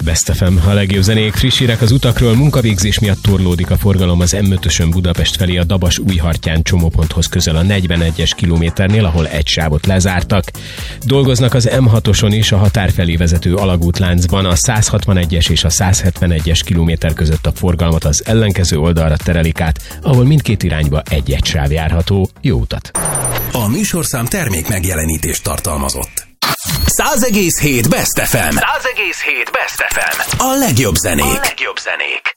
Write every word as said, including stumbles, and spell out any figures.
Best ef em, a legjobb zenék, friss hírek az utakról. Munkavégzés miatt torlódik a forgalom az em ötösön Budapest felé a Dabas-Újhartyán csomóponthoz közel a negyvenegyes kilométernél, ahol egy sávot lezártak. Dolgoznak az em hatoson is a határ felé vezető alagútláncban, a száz hatvanegyes és a száz hetvenegyes kilométer között a forgalmat az ellenkező oldalra terelik át, ahol mindkét irányba egy-egy sáv járható. Jó utat! A műsorszám termék megjelenítést tartalmazott. száz egész hét Best ef em. száz egész hét Best ef em. A legjobb zenék. A legjobb zenék.